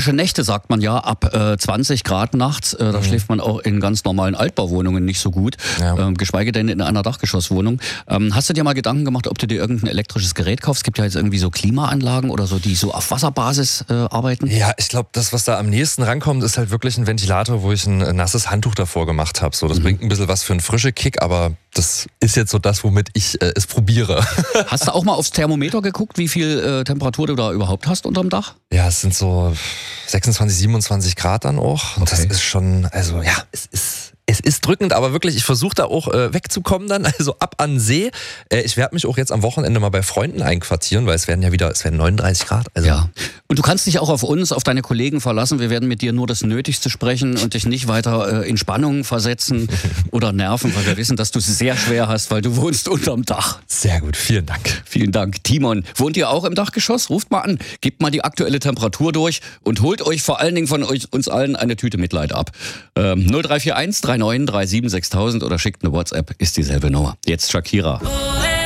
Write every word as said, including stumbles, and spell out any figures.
tropische Nächte, sagt man ja, ab äh, zwanzig Grad nachts. Äh, da mhm. schläft man auch in ganz normalen Altbauwohnungen nicht so gut, ja. ähm, geschweige denn in einer Dachgeschosswohnung. Ähm, hast du dir mal Gedanken gemacht, ob du dir irgendein elektrisches Gerät kaufst? Es gibt ja jetzt irgendwie so Klimaanlagen oder so, die so auf Wasserbasis äh, arbeiten. Ja, ich glaube, das, was da am nächsten rankommt, ist halt wirklich ein Ventilator, wo ich ein nasses Handtuch davor gemacht habe. So, das mhm. bringt ein bisschen was für einen frischen Kick, aber das ist jetzt so das, womit ich äh, es probiere. Hast du auch mal aufs Thermometer geguckt, wie viel äh, Temperatur du da überhaupt hast unterm Dach? Ja, es sind so sechsundzwanzig, siebenundzwanzig Grad dann auch. Und okay. das ist schon, also ja, es ist... Es ist drückend, aber wirklich, ich versuche da auch äh, wegzukommen dann, also ab an See. Äh, ich werde mich auch jetzt am Wochenende mal bei Freunden einquartieren, weil es werden ja wieder, es werden neununddreißig Grad. Also. Ja, und du kannst dich auch auf uns, auf deine Kollegen verlassen. Wir werden mit dir nur das Nötigste sprechen und dich nicht weiter äh, in Spannungen versetzen oder nerven, weil wir wissen, dass du es sehr schwer hast, weil du wohnst unterm Dach. Sehr gut, vielen Dank. Vielen Dank. Timon, wohnt ihr auch im Dachgeschoss? Ruft mal an, gebt mal die aktuelle Temperatur durch und holt euch vor allen Dingen von euch, uns allen eine Tüte Mitleid ab. Ähm, null drei vier eins drei neun drei sieben sechstausend oder schickt eine WhatsApp, ist dieselbe Nummer. Jetzt Shakira.